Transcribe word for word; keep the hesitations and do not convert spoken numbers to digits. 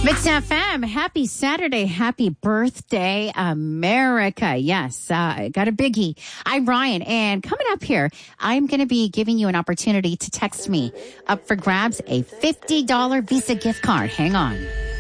Mix F M, happy Saturday, happy birthday, America. Yes, uh, I got a biggie. I'm Ryan, and coming up here, I'm going to be giving you an opportunity to text me. Up for grabs, a fifty dollars Visa gift card. Hang on.